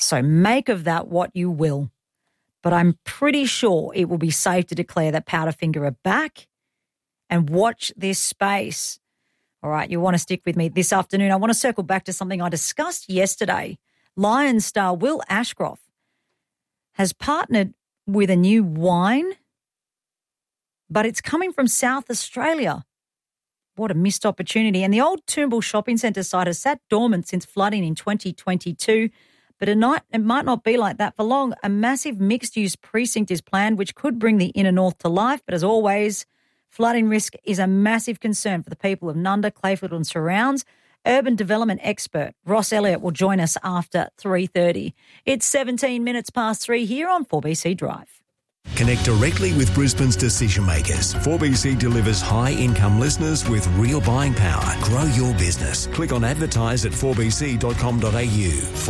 So make of that what you will. But I'm pretty sure it will be safe to declare that Powderfinger are back. And watch this space. All right, you want to stick with me this afternoon. I want to circle back to something I discussed yesterday. Lions star Will Ashcroft has partnered with a new wine, but it's coming from South Australia. What a missed opportunity. And the old Toombul Shopping Centre site has sat dormant since flooding in 2022, but it might not be like that for long. A massive mixed-use precinct is planned, which could bring the inner north to life, but as always, flooding risk is a massive concern for the people of Nunda, Clayfield and surrounds. Urban development expert Ross Elliott will join us after 3:30. It's 17 minutes past 3 here on 4BC Drive. Connect directly with Brisbane's decision makers. 4BC delivers high-income listeners with real buying power. Grow your business. Click on advertise at 4bc.com.au.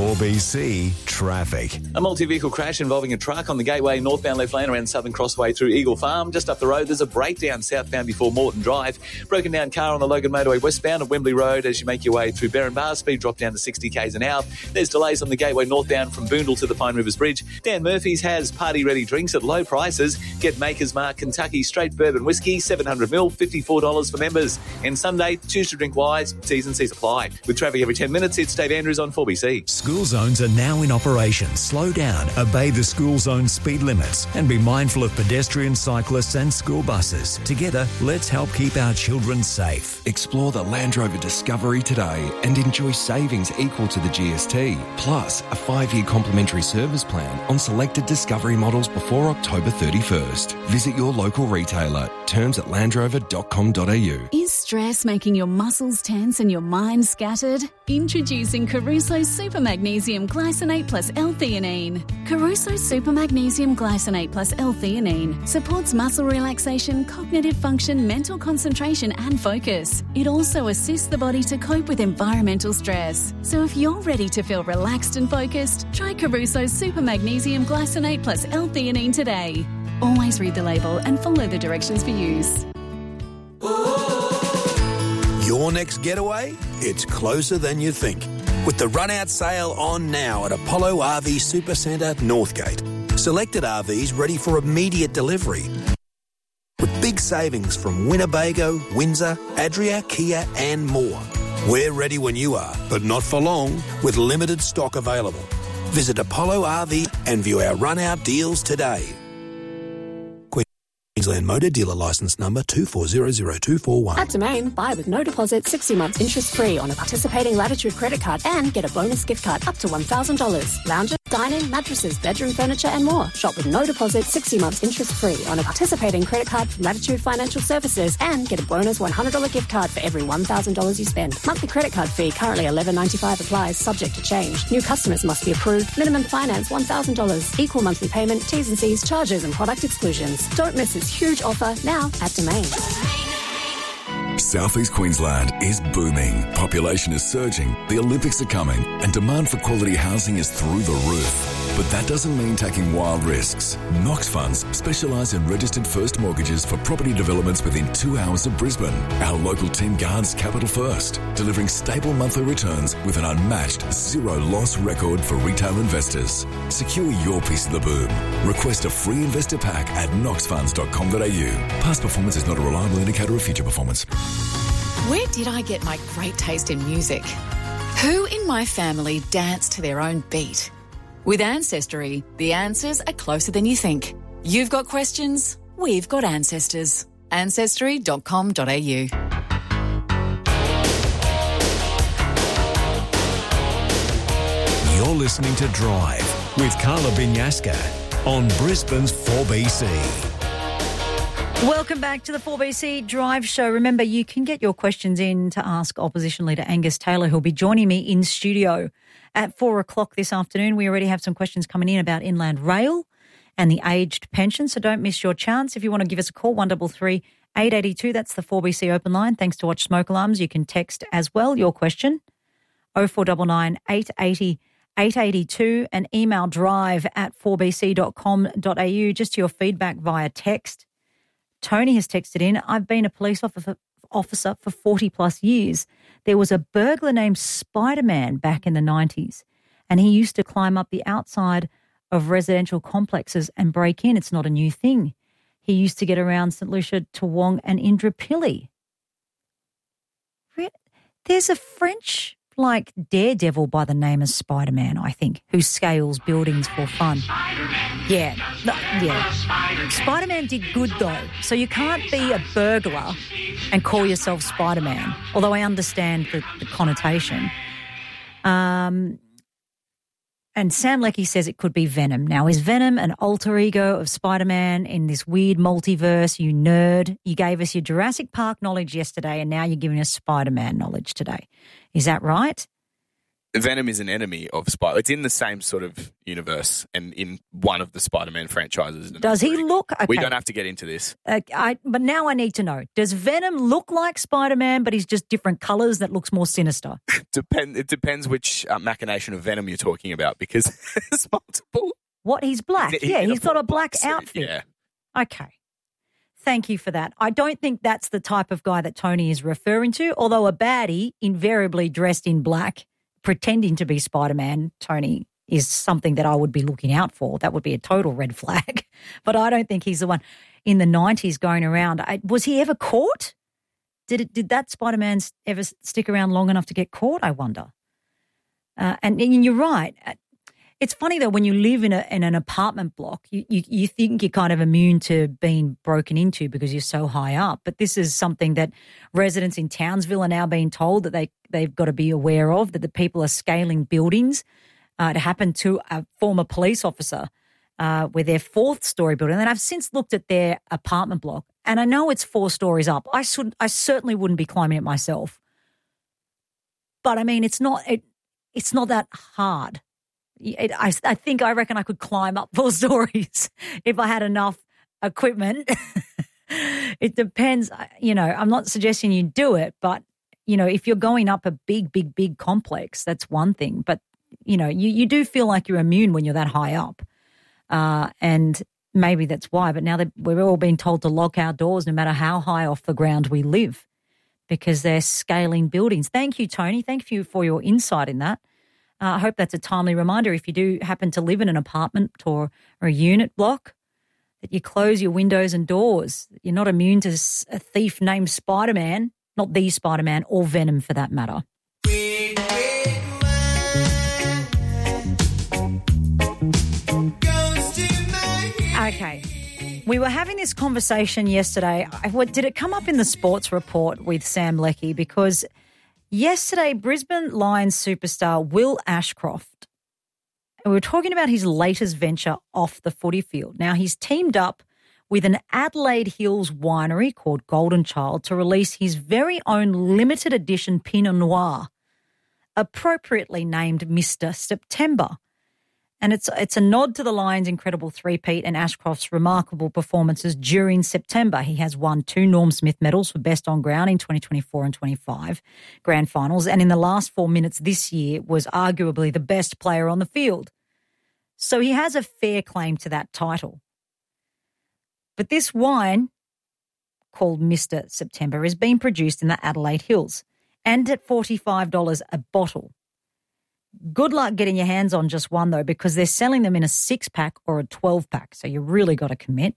4BC Traffic. A multi-vehicle crash involving a truck on the Gateway northbound left lane around Southern Crossway through Eagle Farm. Just up the road, there's a breakdown southbound before Moreton Drive. Broken down car on the Logan Motorway westbound at Wembley Road as you make your way through Barron Bar. Speed drop down to 60 k's an hour. There's delays on the Gateway northbound from Boondall to the Pine Rivers Bridge. Dan Murphy's has party-ready drinks at low prices. Get Maker's Mark Kentucky Straight Bourbon Whiskey, 700ml, $54 for members. And Sunday, choose to drink wise. T's and C's apply. With traffic every 10 minutes, it's Dave Andrews on 4BC. School zones are now in operation. Slow down, obey the school zone speed limits, and be mindful of pedestrians, cyclists and school buses. Together, let's help keep our children safe. Explore the Land Rover Discovery today and enjoy savings equal to the GST, plus a 5-year complimentary service plan on selected Discovery models before October 31st. Visit your local retailer. Terms at landrover.com.au. Is stress making your muscles tense and your mind scattered? Introducing Caruso Super Magnesium Glycinate plus L-theanine. Caruso Super Magnesium Glycinate plus L-theanine supports muscle relaxation, cognitive function, mental concentration and focus. It also assists the body to cope with environmental stress. So if you're ready to feel relaxed and focused, try Caruso Super Magnesium Glycinate plus L-theanine today. Always read the label and follow the directions for use. Your next getaway? It's closer than you think. With the run-out sale on now at Apollo RV Supercentre, Northgate. Selected RVs ready for immediate delivery. With big savings from Winnebago, Windsor, Adria, Kia and more. We're ready when you are, but not for long, with limited stock available. Visit Apollo RV and view our run-out deals today. Queensland Motor Dealer Licence Number 2400241. At Domain, buy with no deposit, 60 months interest free on a participating Latitude credit card and get a bonus gift card up to $1,000. Lounges, dining, mattresses, bedroom furniture and more. Shop with no deposit, 60 months interest free on a participating credit card from Latitude Financial Services and get a bonus $100 gift card for every $1,000 you spend. Monthly credit card fee currently $11.95 applies, subject to change. New customers must be approved. Minimum finance $1,000. Equal monthly payment, T's and C's, charges and product exclusions. Don't miss this huge offer now at Domain. South East Queensland is booming. Population is surging, the Olympics are coming, and demand for quality housing is through the roof. But that doesn't mean taking wild risks. Knox Funds specialise in registered first mortgages for property developments within 2 hours of Brisbane. Our local team guards capital first, delivering stable monthly returns with an unmatched zero-loss record for retail investors. Secure your piece of the boom. Request a free investor pack at knoxfunds.com.au. Past performance is not a reliable indicator of future performance. Where did I get my great taste in music? Who in my family dance to their own beat? With Ancestry, the answers are closer than you think. You've got questions, we've got ancestors. Ancestry.com.au. You're listening to Drive with Carla Binyaska on Brisbane's 4BC. Welcome back to the 4BC Drive Show. Remember, you can get your questions in to ask Opposition Leader Angus Taylor, who'll be joining me in studio at 4 o'clock this afternoon. We already have some questions coming in about Inland Rail and the aged pension, so don't miss your chance. If you want to give us a call, 133 882, that's the 4BC open line. Thanks to Watch Smoke Alarms. You can text as well your question, 0499 880 882, and email drive at 4bc.com.au, just your feedback via text. Tony has texted in, I've been a police officer for 40 plus years. There was a burglar named Spider-Man back in the 90s, And he used to climb up the outside of residential complexes and break in. It's not a new thing. He used to get around St. Lucia, Toowong and Indooroopilly. There's a French daredevil by the name of Spider-Man, I think, who scales buildings for fun. Yeah. Spider-Man did good, though. So you can't be a burglar and call yourself Spider-Man, although I understand the connotation. And Sam Leckie says it could be Venom. Now, is Venom an alter ego of Spider-Man in this weird multiverse? You nerd. You gave us your Jurassic Park knowledge yesterday, and now you're giving us Spider-Man knowledge today. Is that right? Venom is an enemy of Spider. It's in the same sort of universe and in one of the Spider-Man franchises. Does he look? Okay. We don't have to get into this. But now I need to know. Does Venom look like Spider-Man, but he's just different colours that looks more sinister? It depends which machination of Venom you're talking about, because there's multiple. What? He's black? He's got a black outfit. Yeah. Okay. Thank you for that. I don't think that's the type of guy that Tony is referring to, although a baddie invariably dressed in black pretending to be Spider-Man, Tony, is something that I would be looking out for. That would be a total red flag. But I don't think he's the one in the 90s going around. Was he ever caught? Did that Spider-Man ever stick around long enough to get caught, I wonder? And you're right. It's funny, though, when you live in an apartment block, you think you're kind of immune to being broken into because you're so high up. But this is something that residents in Townsville are now being told that they've got to be aware of, that the people are scaling buildings. It happened to a former police officer with their 4th-story building. And I've since looked at their apartment block, and I know it's 4 stories up. I certainly wouldn't be climbing it myself. But, I mean, it's not that hard. I reckon I could climb up 4 stories if I had enough equipment. It depends. I'm not suggesting you do it, but, if you're going up a big complex, that's one thing. But, you do feel like you're immune when you're that high up. And maybe that's why. But now that we're all being told to lock our doors no matter how high off the ground we live because they're scaling buildings. Thank you, Tony. Thank you for your insight in that. I hope that's a timely reminder if you do happen to live in an apartment or a unit block, that you close your windows and doors. You're not immune to a thief named Spider-Man, not the Spider-Man, or Venom for that matter. Okay. We were having this conversation yesterday. Did it come up in the sports report with Sam Leckie? Because yesterday, Brisbane Lions superstar Will Ashcroft, we were talking about his latest venture off the footy field. Now, he's teamed up with an Adelaide Hills winery called Golden Child to release his very own limited edition Pinot Noir, appropriately named Mr. September. And it's a nod to the Lions' incredible three-peat and Ashcroft's remarkable performances during September. He has won 2 Norm Smith medals for best on ground in 2024 and 25 grand finals, and in the last 4 minutes this year was arguably the best player on the field. So he has a fair claim to that title. But this wine, called Mr. September, is being produced in the Adelaide Hills and at $45 a bottle. Good luck getting your hands on just one, though, because they're selling them in a 6-pack or a 12-pack, so you really got to commit.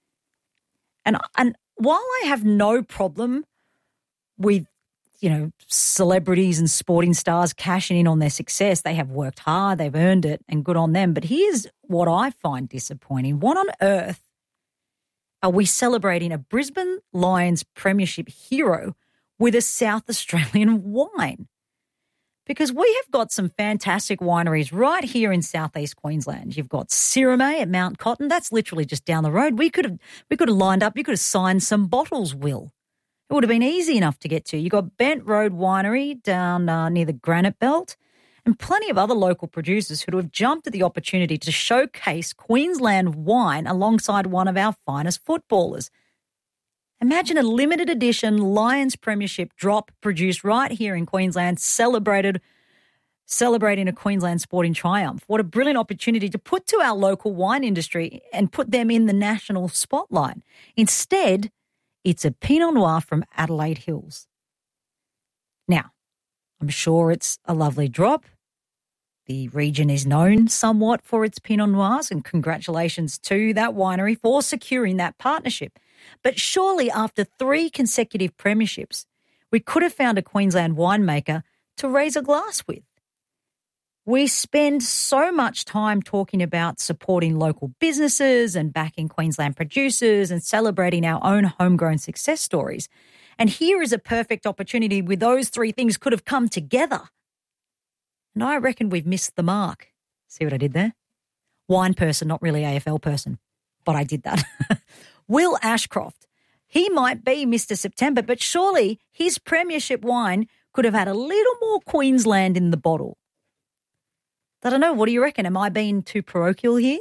And while I have no problem with, celebrities and sporting stars cashing in on their success, they have worked hard, they've earned it, and good on them. But here's what I find disappointing. What on earth are we celebrating a Brisbane Lions premiership hero with a South Australian wine? Because we have got some fantastic wineries right here in southeast Queensland. You've got Sirame at Mount Cotton. That's literally just down the road. We could have lined up. You could have signed some bottles, Will. It would have been easy enough to get to. You've got Bent Road Winery down near the Granite Belt and plenty of other local producers who have jumped at the opportunity to showcase Queensland wine alongside one of our finest footballers. Imagine a limited edition Lions Premiership drop produced right here in Queensland, celebrating a Queensland sporting triumph. What a brilliant opportunity to put to our local wine industry and put them in the national spotlight. Instead, it's a Pinot Noir from Adelaide Hills. Now, I'm sure it's a lovely drop. The region is known somewhat for its Pinot Noirs, and congratulations to that winery for securing that partnership. But surely after 3 consecutive premierships, we could have found a Queensland winemaker to raise a glass with. We spend so much time talking about supporting local businesses and backing Queensland producers and celebrating our own homegrown success stories. And here is a perfect opportunity where those 3 things could have come together. And I reckon we've missed the mark. See what I did there? Wine person, not really AFL person, but I did that. Will Ashcroft, he might be Mr. September, but surely his premiership wine could have had a little more Queensland in the bottle. I don't know. What do you reckon? Am I being too parochial here?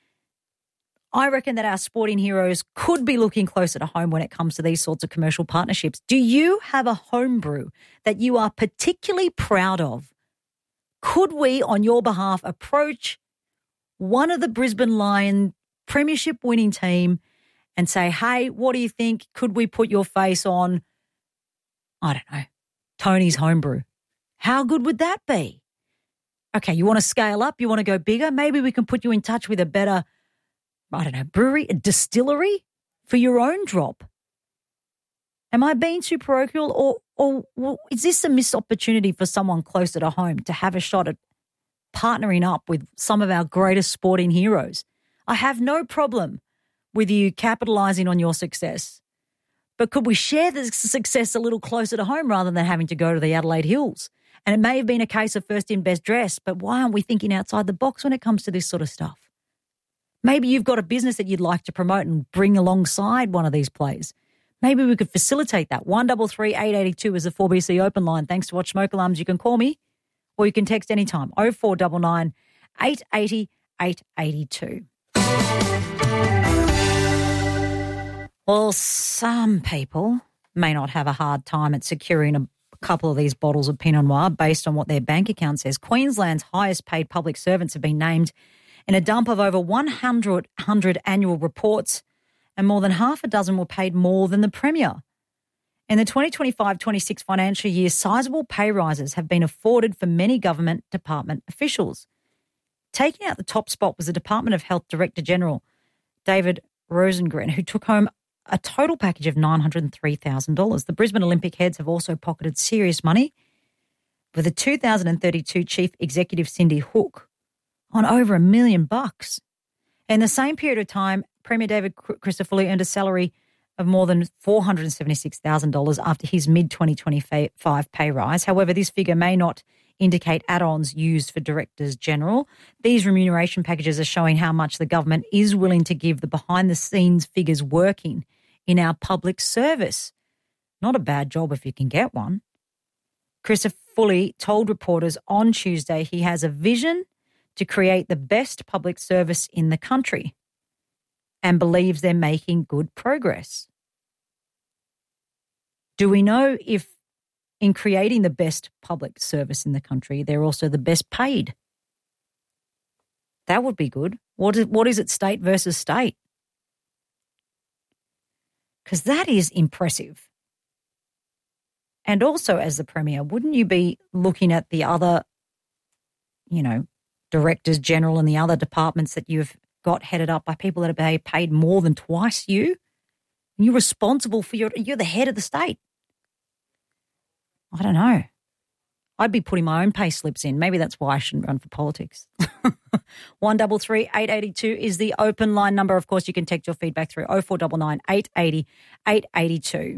I reckon that our sporting heroes could be looking closer to home when it comes to these sorts of commercial partnerships. Do you have a home brew that you are particularly proud of? Could we, on your behalf, approach one of the Brisbane Lion premiership winning team and say, hey, what do you think? Could we put your face on, I don't know, Tony's Homebrew? How good would that be? Okay, you want to scale up? You want to go bigger? Maybe we can put you in touch with a better, I don't know, brewery, a distillery for your own drop. Am I being too parochial or is this a missed opportunity for someone closer to home to have a shot at partnering up with some of our greatest sporting heroes? I have no problem with you capitalising on your success, but could we share the success a little closer to home rather than having to go to the Adelaide Hills? And it may have been a case of first in, best dressed, but why aren't we thinking outside the box when it comes to this sort of stuff? Maybe you've got a business that you'd like to promote and bring alongside one of these plays. Maybe we could facilitate that. 133 882 is the 4BC open line. Thanks to Watch Smoke Alarms, you can call me or you can text anytime. 0499 880 882. Well, some people may not have a hard time at securing a couple of these bottles of Pinot Noir based on what their bank account says. Queensland's highest paid public servants have been named in a dump of over 100 annual reports, and more than half a dozen were paid more than the Premier. In the 2025-26 financial year, sizable pay rises have been afforded for many government department officials. Taking out the top spot was the Department of Health Director General, David Rosengren, who took home a total package of $903,000. The Brisbane Olympic heads have also pocketed serious money, with the 2032 Chief Executive Cindy Hook on over $1 million. In the same period of time, Premier David Crisafulli earned a salary of more than $476,000 after his mid-2025 pay rise. However, this figure may not indicate add-ons used for Directors General. These remuneration packages are showing how much the government is willing to give the behind-the-scenes figures working in our public service. Not a bad job if you can get one. Crisafulli told reporters on Tuesday he has a vision to create the best public service in the country and believes they're making good progress. Do we know if in creating the best public service in the country, they're also the best paid? That would be good. What is it, state versus state? Because that is impressive. And also, as the Premier, wouldn't you be looking at the other, Directors General and the other departments that you've got headed up by people that are paid more than twice you? And you're responsible for you're the head of the state. I don't know. I'd be putting my own pay slips in. Maybe that's why I shouldn't run for politics. 133 882 is the open line number. Of course, you can text your feedback through 0499 880 882.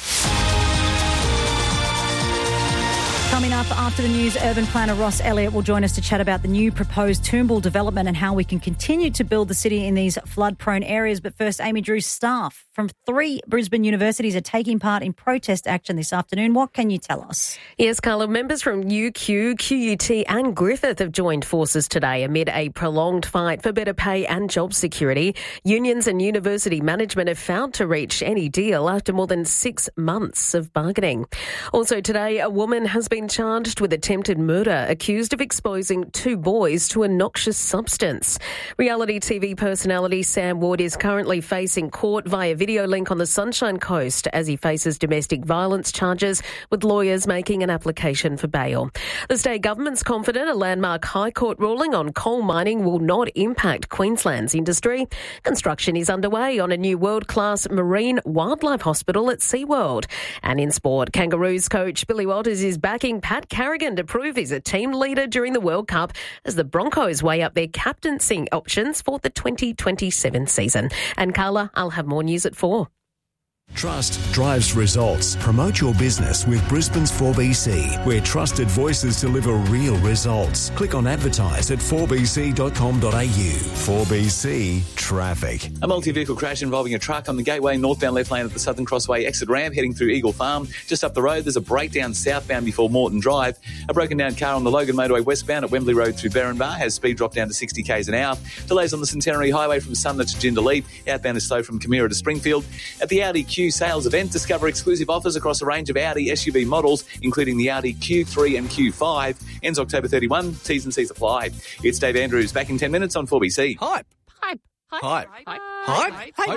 Coming up after the news, urban planner Ross Elliott will join us to chat about the new proposed Toombul development and how we can continue to build the city in these flood-prone areas. But first, Amy Drew, staff from 3 Brisbane universities are taking part in protest action this afternoon. What can you tell us? Yes, Carla, members from UQ, QUT and Griffith have joined forces today amid a prolonged fight for better pay and job security. Unions and university management have failed to reach any deal after more than 6 months of bargaining. Also today, a woman has been been charged with attempted murder, accused of exposing 2 boys to a noxious substance. Reality TV personality Sam Wood is currently facing court via video link on the Sunshine Coast as he faces domestic violence charges, with lawyers making an application for bail. The state government's confident a landmark High Court ruling on coal mining will not impact Queensland's industry. Construction is underway on a new world-class marine wildlife hospital at SeaWorld. And in sport, Kangaroos coach Billy Walters is backing Pat Carrigan to prove he's a team leader during the World Cup as the Broncos weigh up their captaincy options for the 2027 season. And Carla, I'll have more news at 4. Trust drives results. Promote your business with Brisbane's 4BC, where trusted voices deliver real results. Click on advertise at 4bc.com.au. 4BC Traffic. A multi-vehicle crash involving a truck on the Gateway northbound left lane at the Southern Crossway exit ramp heading through Eagle Farm. Just up the road, there's a breakdown southbound before Moreton Drive. A broken down car on the Logan Motorway westbound at Wembley Road through Berrinbar has speed dropped down to 60 k's an hour. Delays on the Centenary Highway from Sumner to Jindalee. Outbound is slow from Camira to Springfield. At the Audi Q sales event, discover exclusive offers across a range of Audi SUV models, including the Audi Q3 and Q5. Ends October 31. T's and C's apply. It's Dave Andrews, back in 10 minutes on 4BC. Hype. Hype. Hype. Hype. Hype.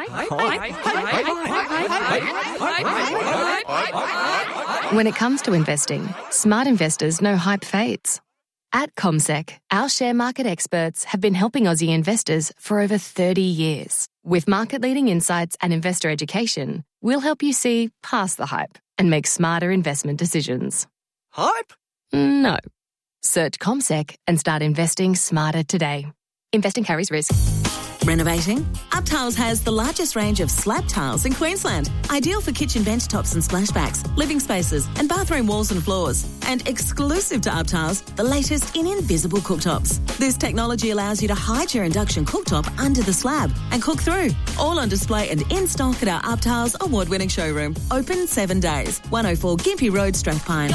Hype. When it comes to investing, smart investors know hype fades. At CommSec, our share market experts have been helping Aussie investors for over 30 years. With market-leading insights and investor education, we'll help you see past the hype and make smarter investment decisions. Hype? No. Search CommSec and start investing smarter today. Investing carries risk. Renovating? UpTiles has the largest range of slab tiles in Queensland. Ideal for kitchen benchtops and splashbacks, living spaces and bathroom walls and floors. And exclusive to UpTiles, the latest in invisible cooktops. This technology allows you to hide your induction cooktop under the slab and cook through. All on display and in stock at our UpTiles award-winning showroom. Open 7 days. 104 Gympie Road, Strathpine.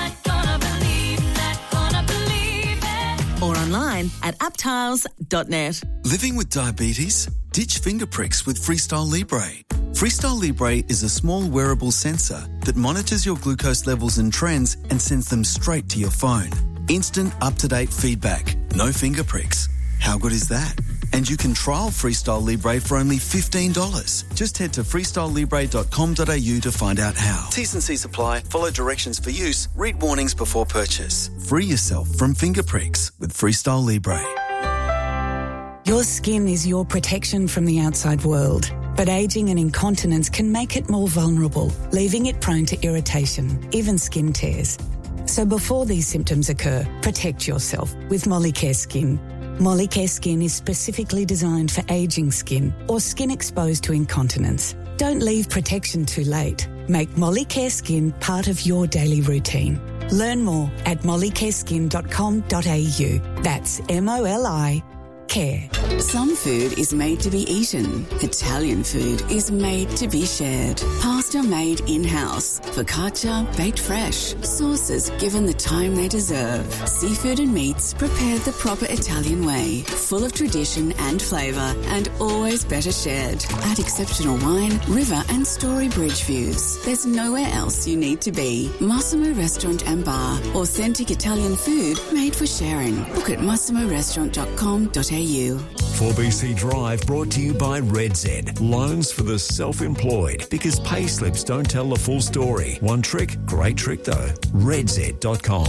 Or online at uptiles.net. Living with diabetes? Ditch finger pricks with Freestyle Libre. Freestyle Libre is a small wearable sensor that monitors your glucose levels and trends and sends them straight to your phone. Instant, up-to-date feedback. No finger pricks. How good is that? And you can trial Freestyle Libre for only $15. Just head to freestylelibre.com.au to find out how. T's and C's apply. Follow directions for use. Read warnings before purchase. Free yourself from finger pricks with Freestyle Libre. Your skin is your protection from the outside world, but ageing and incontinence can make it more vulnerable, leaving it prone to irritation, even skin tears. So before these symptoms occur, protect yourself with Molicare Skin. Molicare Skin is specifically designed for ageing skin or skin exposed to incontinence. Don't leave protection too late. Make Molicare Skin part of your daily routine. Learn more at mollicareskin.com.au. That's MOLI Care. Some food is made to be eaten. Italian food is made to be shared. Pasta made in-house. Focaccia baked fresh. Sauces given the time they deserve. Seafood and meats prepared the proper Italian way. Full of tradition and flavour and always better shared. At exceptional wine, river and Story Bridge views. There's nowhere else you need to be. Massimo Restaurant and Bar. Authentic Italian food made for sharing. Book at massimorestaurant.com.au. 4BC Drive brought to you by RedZ. Loans for the self-employed, because pay slips don't tell the full story. One trick, great trick though. RedZ.com.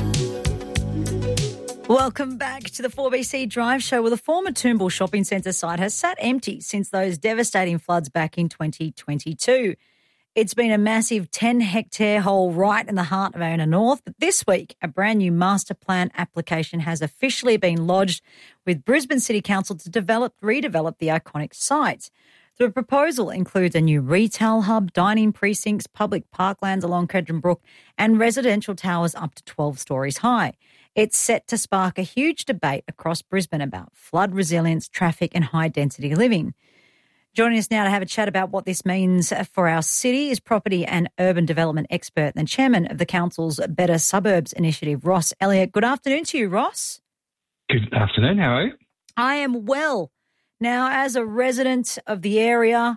Welcome back to the 4BC Drive Show. Well, the former Toombul Shopping Centre site has sat empty since those devastating floods back in 2022. It's been a massive 10-hectare hole right in the heart of Ona North. But this week, a brand new master plan application has officially been lodged with Brisbane City Council to redevelop the iconic site. The proposal includes a new retail hub, dining precincts, public parklands along Credran Brook, and residential towers up to 12 stories high. It's set to spark a huge debate across Brisbane about flood resilience, traffic and high-density living. Joining us now to have a chat about what this means for our city is property and urban development expert and chairman of the council's Better Suburbs Initiative, Ross Elliott. Good afternoon to you, Ross. Good afternoon. How are you? I am well. Now, as a resident of the area,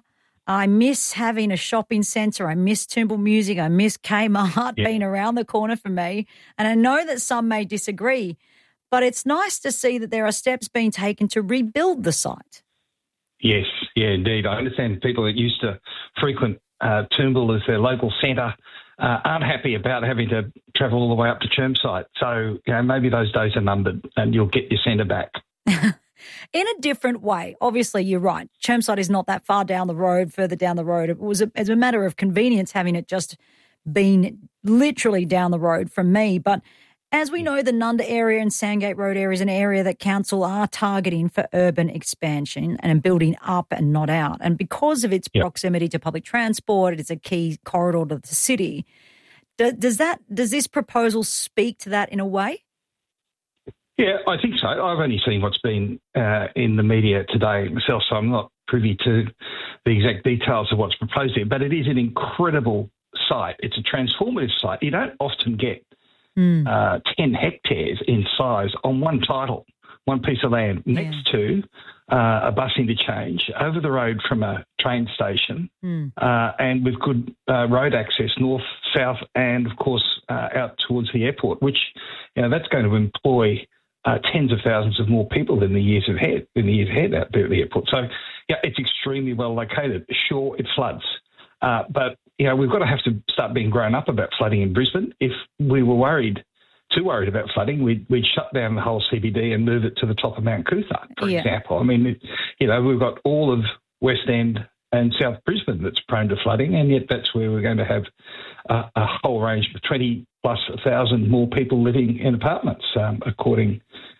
I miss having a shopping centre. I miss Toombul Music. I miss Kmart being around the corner for me. And I know that some may disagree, but it's nice to see that there are steps being taken to rebuild the site. Yes, yeah, indeed. I understand people that used to frequent Toombul as their local centre aren't happy about having to travel all the way up to Chermside. So, maybe those days are numbered and you'll get your centre back. In a different way. Obviously, you're right. Chermside is not that far down the road, further down the road. It was as a matter of convenience having it just been literally down the road from me. But as we know, the Nunda area and Sandgate Road area is an area that council are targeting for urban expansion and building up and not out. And because of its proximity to public transport, it's a key corridor to the city. Does this proposal speak to that in a way? Yeah, I think so. I've only seen what's been in the media today myself, so I'm not privy to the exact details of what's proposed here. But it is an incredible site. It's a transformative site. You don't often get 10 hectares in size on one title, one piece of land next to a bus interchange, over the road from a train station, and with good road access north, south, and, of course, out towards the airport, which that's going to employ tens of thousands of more people in the years ahead out there at the airport. So, it's extremely well located. Sure, it floods. But, we've got to have to start being grown up about flooding in Brisbane. If we were too worried about flooding, we'd shut down the whole CBD and move it to the top of Mount Coot-tha, for example. I mean, we've got all of West End and South Brisbane that's prone to flooding, and yet that's where we're going to have a whole range of 20,000+ more people living in apartments, according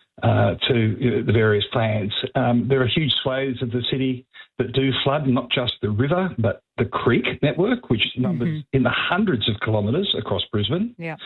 to the various plans. There are huge swathes of the city that do flood, not just the river, but the creek network, which numbers in the hundreds of kilometres across Brisbane. Yeah.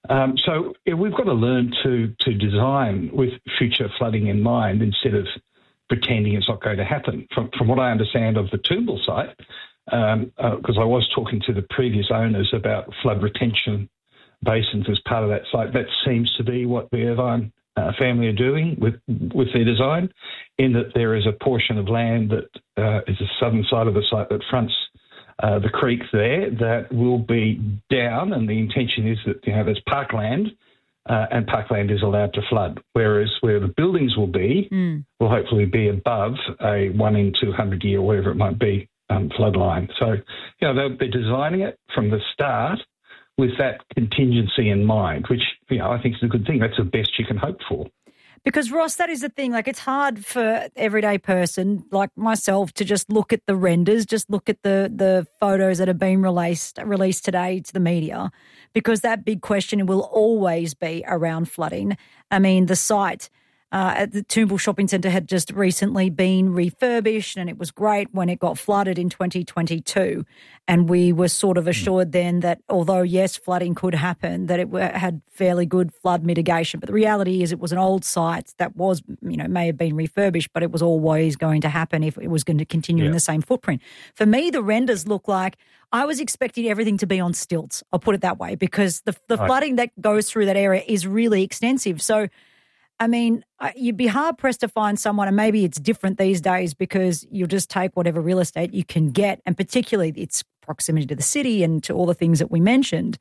So we've got to learn to design with future flooding in mind instead of pretending it's not going to happen. From what I understand of the Toombul site, because I was talking to the previous owners about flood retention basins as part of that site, that seems to be what the Irvine family are doing with their design, in that there is a portion of land that is the southern side of the site that fronts the creek there that will be down, and the intention is that there's parkland, and parkland is allowed to flood, whereas where the buildings will be will hopefully be above a 1 in 200 year, or whatever it might be, flood line. So they're designing it from the start with that contingency in mind, which I think is a good thing. That's the best you can hope for. Because, Ross, that is the thing. Like, it's hard for everyday person like myself to just look at the renders, just look at the photos that have been released today to the media, because that big question will always be around flooding. I mean, the site at the Toombul Shopping Centre had just recently been refurbished, and it was great when it got flooded in 2022. And we were sort of assured then that although, yes, flooding could happen, that it had fairly good flood mitigation. But the reality is it was an old site that was, may have been refurbished, but it was always going to happen if it was going to continue in the same footprint. For me, the renders look like I was expecting everything to be on stilts. I'll put it that way, because the flooding that goes through that area is really extensive. So, I mean, you'd be hard-pressed to find someone, and maybe it's different these days because you'll just take whatever real estate you can get, and particularly its proximity to the city and to all the things that we mentioned,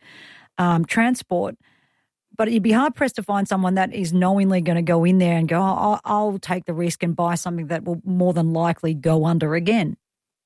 transport. But you'd be hard-pressed to find someone that is knowingly going to go in there and go, I'll take the risk and buy something that will more than likely go under again.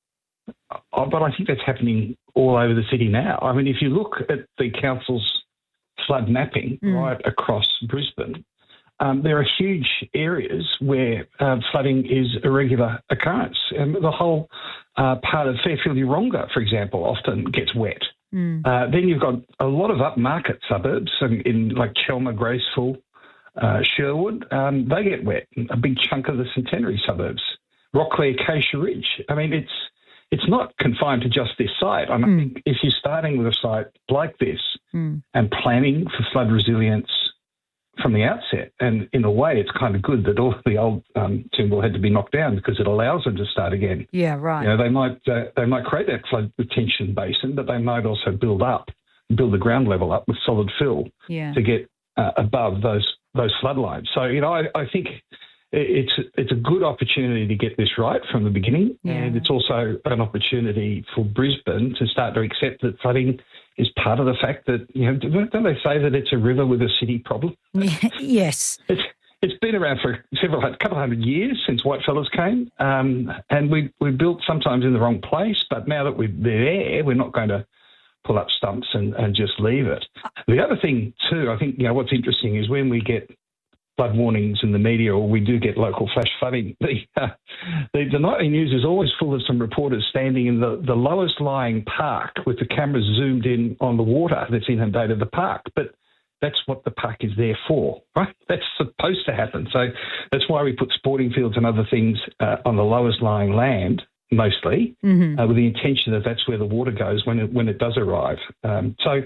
But I think that's happening all over the city now. I mean, if you look at the council's flood mapping right across Brisbane, there are huge areas where flooding is a regular occurrence. And the whole part of Fairfield-Yeronga, for example, often gets wet. Then you've got a lot of upmarket suburbs in like Chelmer, Graceville, Sherwood. They get wet. A big chunk of the Centenary suburbs. Rockcliffe, Acacia Ridge. I mean, it's not confined to just this site. And I think if you're starting with a site like this and planning for flood resilience from the outset, and in a way it's kind of good that all the old Toombul had to be knocked down, because it allows them to start again. Yeah, right. They might create that flood retention basin, but they might also build the ground level up with solid fill to get above those flood lines. So I think it's a good opportunity to get this right from the beginning, and it's also an opportunity for Brisbane to start to accept that flooding is part of the fact that, don't they say that it's a river with a city problem? Yes. It's been around for a couple of hundred years since whitefellas came, and we built sometimes in the wrong place, but now that they're there, we're not going to pull up stumps and just leave it. The other thing too, I think, what's interesting is when we get flood warnings in the media, or we do get local flash flooding, the nightly news is always full of some reporters standing in the lowest lying park with the cameras zoomed in on the water that's inundated the park. But that's what the park is there for, right? That's supposed to happen. So that's why we put sporting fields and other things on the lowest lying land, mostly, with the intention that that's where the water goes when it does arrive. So,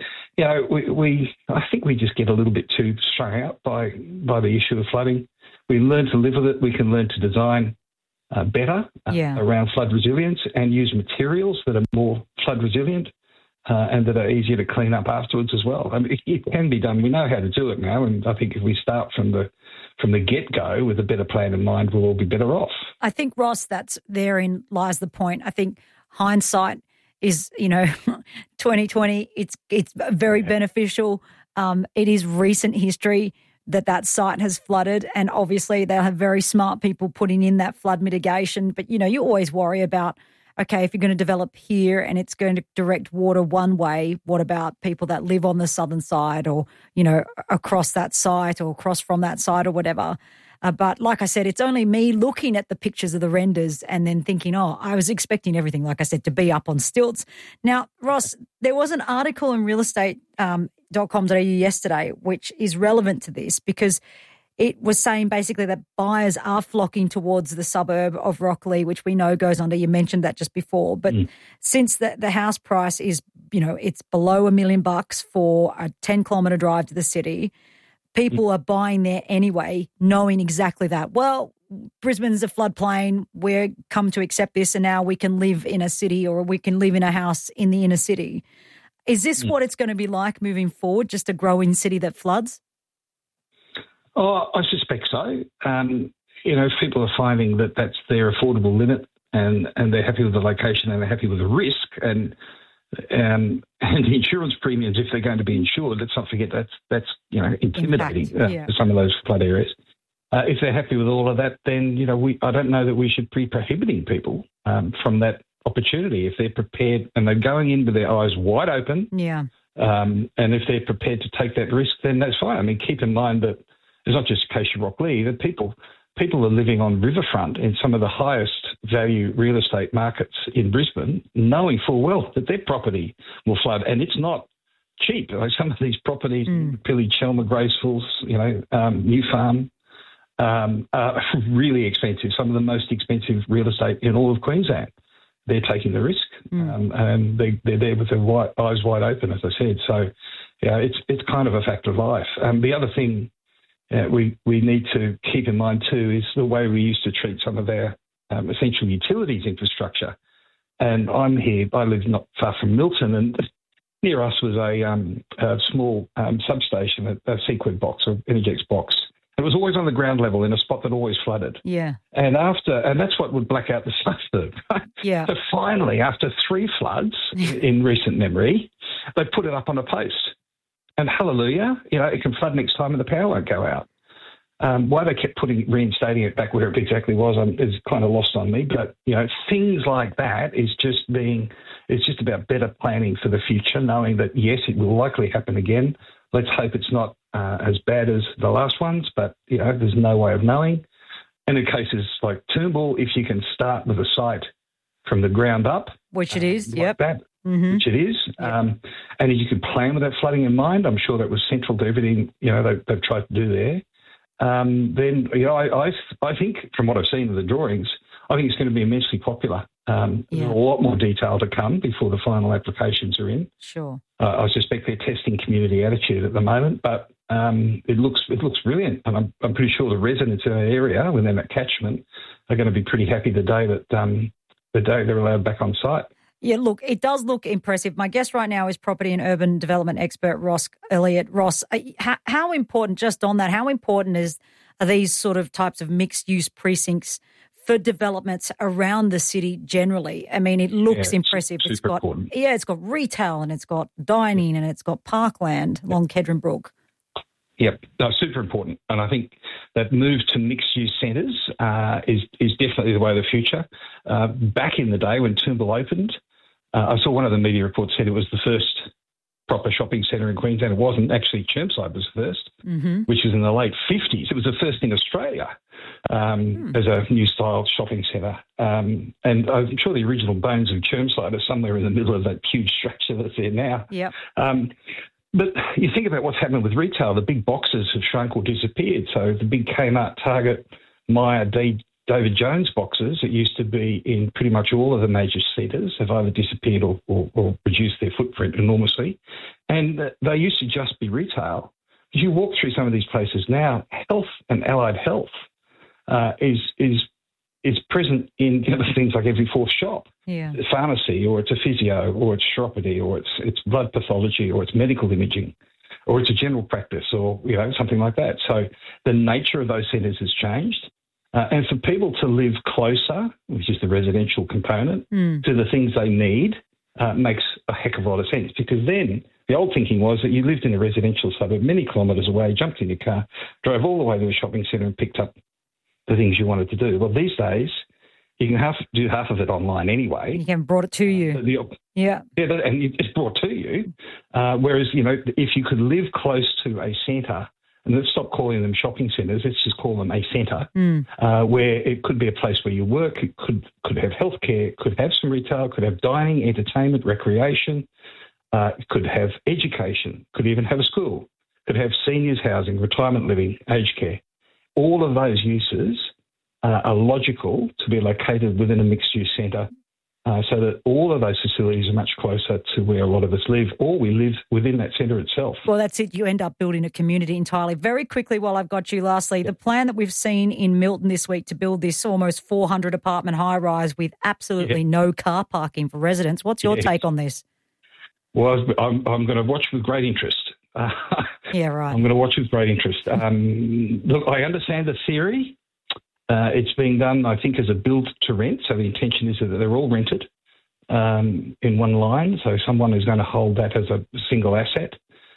I think we just get a little bit too strung out by the issue of flooding. We learn to live with it. We can learn to design better around flood resilience and use materials that are more flood resilient. And that are easier to clean up afterwards as well. I mean, it can be done. We know how to do it now, and I think if we start from the get-go with a better plan in mind, we'll all be better off. I think, Ross, therein lies the point. I think hindsight is, 2020. It's very beneficial. It is recent history that site has flooded, and obviously they'll have very smart people putting in that flood mitigation. But you always worry about, okay, if you're going to develop here and it's going to direct water one way, what about people that live on the southern side or, across that site or across from that site or whatever? But like I said, it's only me looking at the pictures of the renders and then thinking, I was expecting everything, like I said, to be up on stilts. Now, Ross, there was an article in realestate.com.au yesterday which is relevant to this because it was saying basically that buyers are flocking towards the suburb of Rocklea, which we know goes under. You mentioned that just before. But since the house price is, it's below $1 million for a 10-kilometre drive to the city, people are buying there anyway, knowing exactly that. Well, Brisbane's a floodplain. We're come to accept this, and now we can live in a city or we can live in a house in the inner city. Is this what it's going to be like moving forward, just a growing city that floods? Oh, I suspect so. If people are finding that that's their affordable limit and they're happy with the location and they're happy with the risk and the insurance premiums, if they're going to be insured, let's not forget that's intimidating for some of those flood areas. If they're happy with all of that, then, I don't know that we should be prohibiting people from that opportunity if they're prepared and they're going in with their eyes wide open. Yeah. And if they're prepared to take that risk, then that's fine. I mean, keep in mind that it's not just Acacia Rocklea, that people are living on riverfront in some of the highest value real estate markets in Brisbane, knowing full well that their property will flood. And it's not cheap. Like some of these properties, Pilly, Chelmer, Gracefuls, New Farm, are really expensive. Some of the most expensive real estate in all of Queensland. They're taking the risk, and they're there with their eyes wide open, as I said. So, it's kind of a fact of life. The other thing we need to keep in mind too is the way we used to treat some of our essential utilities infrastructure. And I live not far from Milton, and near us was a small substation, a Sequent box, or Energex box. It was always on the ground level in a spot that always flooded. Yeah. And that's what would black out the suburb. Right? Yeah. So finally, after 3 floods in recent memory, they put it up on a post. And hallelujah, it can flood next time and the power won't go out. Why they kept reinstating it back where it exactly was is kind of lost on me. But, things like that it's just about better planning for the future, knowing that, yes, it will likely happen again. Let's hope it's not as bad as the last ones, but, there's no way of knowing. And in cases like Toombul, if you can start with a site from the ground up. Which it is, like that, which it is. And if you can plan with that flooding in mind, I'm sure that was central to everything, they've tried to do there. Then, I think from what I've seen of the drawings, I think it's going to be immensely popular. There's a lot more detail to come before the final applications are in. Sure. I suspect they're testing community attitude at the moment, but it looks brilliant. And I'm pretty sure the residents in that area, when they're at catchment, are going to be pretty happy the day they're allowed back on site. Yeah, look, it does look impressive. My guest right now is property and urban development expert Ross Elliott. Ross, how important, just on that, how important is are these sort of types of mixed-use precincts for developments around the city generally. I mean, it looks impressive. It's got it's got retail and it's got dining and it's got parkland along Kedron Brook. Yep, no, super important. And I think that move to mixed-use centres is definitely the way of the future. Back in the day when Toombul opened, I saw one of the media reports said it was the first proper shopping centre in Queensland. It wasn't. Actually, Chermside was first, which was in the late 50s. It was the first in Australia as a new style shopping centre. And I'm sure the original bones of Chermside are somewhere in the middle of that huge structure that's there now. Yep. But you think about what's happened with retail. The big boxes have shrunk or disappeared. So the big Kmart, Target, Myer, David Jones boxes that used to be in pretty much all of the major centres have either disappeared or reduced their footprint enormously. And they used to just be retail. As you walk through some of these places now, health and allied health is present in things like every fourth shop. Yeah. It's a pharmacy, or it's a physio, or it's chiropody, or it's blood pathology, or it's medical imaging, or it's a general practice, or something like that. So the nature of those centres has changed. And for people to live closer, which is the residential component, to the things they need makes a heck of a lot of sense, because then the old thinking was that you lived in a residential suburb many kilometres away, jumped in your car, drove all the way to a shopping centre and picked up the things you wanted to do. Well, these days, you can do half of it online anyway. You can brought it to you. Yeah, and it's brought to you. Whereas, if you could live close to a centre, and let's stop calling them shopping centres, let's just call them a centre, where it could be a place where you work, it could have healthcare, could have some retail, could have dining, entertainment, recreation, it could have education, could even have a school, could have seniors housing, retirement living, aged care. All of those uses are logical to be located within a mixed-use centre, so that all of those facilities are much closer to where a lot of us live, or we live within that centre itself. Well, that's it. You end up building a community entirely. Very quickly, while I've got you, lastly, the plan that we've seen in Milton this week to build this almost 400 apartment high-rise with absolutely no car parking for residents. What's your take on this? Well, I'm going to watch with great interest. Yeah, right. I'm going to watch with great interest. Look, I understand the theory. It's being done, I think, as a build to rent. So the intention is that they're all rented in one line. So someone is going to hold that as a single asset.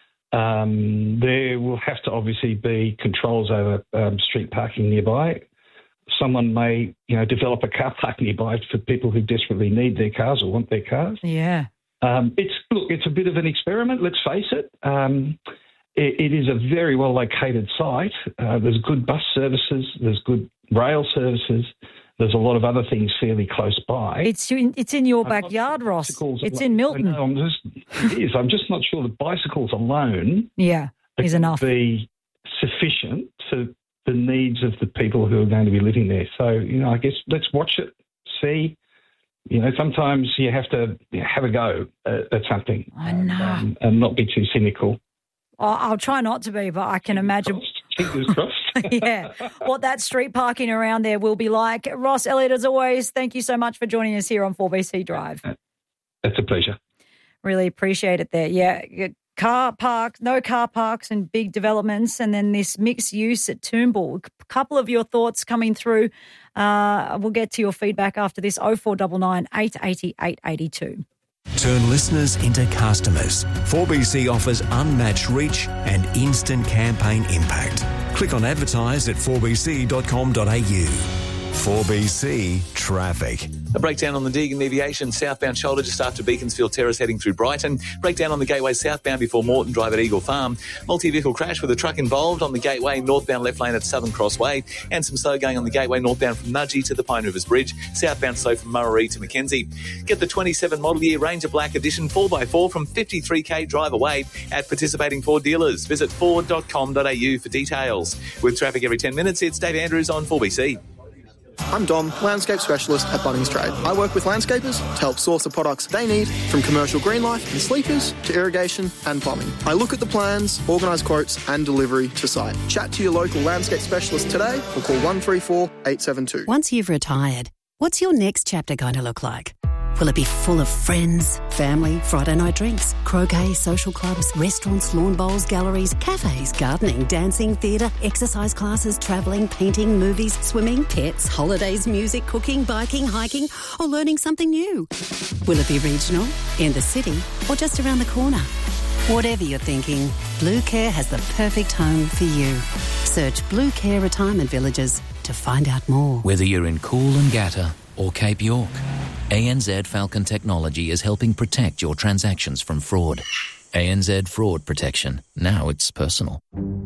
There will have to obviously be controls over street parking nearby. Someone may, develop a car park nearby for people who desperately need their cars or want their cars. Yeah. It's a bit of an experiment, let's face it. It is a very well located site. There's good bus services, there's good rail services, there's a lot of other things fairly close by. It's in your backyard, Ross. It's in Milton. It is. I'm just not sure the bicycles alone is enough. Be sufficient to the needs of the people who are going to be living there. So, I guess let's watch it, see. Sometimes you have to have a go at something. I know. And not be too cynical. I'll try not to be, but I can imagine. Fingers crossed. Yeah. What that street parking around there will be like. Ross Elliott, as always, thank you so much for joining us here on 4BC Drive. That's a pleasure. Really appreciate it there. Yeah. Car parks, no car parks and big developments, and then this mixed use at Toombul. A couple of your thoughts coming through. We'll get to your feedback after this. 0499 880 882. Turn listeners into customers. 4BC offers unmatched reach and instant campaign impact. Click on advertise at 4bc.com.au. 4BC Traffic. A breakdown on the Deagon Deviation southbound shoulder just after Beaconsfield Terrace heading through Brighton. Breakdown on the Gateway southbound before Moreton Drive at Eagle Farm. Multi-vehicle crash with a truck involved on the Gateway northbound left lane at Southern Cross Way. And some slow going on the Gateway northbound from Nudgee to the Pine Rivers Bridge. Southbound slow from Murray to Mackenzie. Get the 27 model year Ranger Black Edition 4x4 from 53k drive away at participating Ford dealers. Visit ford.com.au for details. With traffic every 10 minutes, it's Dave Andrews on 4BC. I'm Dom, landscape specialist at Bunnings Trade. I work with landscapers to help source the products they need, from commercial green life and sleepers to irrigation and plumbing. I look at the plans, organise quotes and delivery to site. Chat to your local landscape specialist today or call 134 872. Once you've retired, what's your next chapter going to look like? Will it be full of friends, family, Friday night drinks, croquet, social clubs, restaurants, lawn bowls, galleries, cafes, gardening, dancing, theatre, exercise classes, travelling, painting, movies, swimming, pets, holidays, music, cooking, biking, hiking, or learning something new? Will it be regional, in the city, or just around the corner? Whatever you're thinking, Blue Care has the perfect home for you. Search Blue Care Retirement Villages to find out more. Whether you're in Coolangatta or Cape York, ANZ Falcon Technology is helping protect your transactions from fraud. ANZ Fraud Protection. Now it's personal.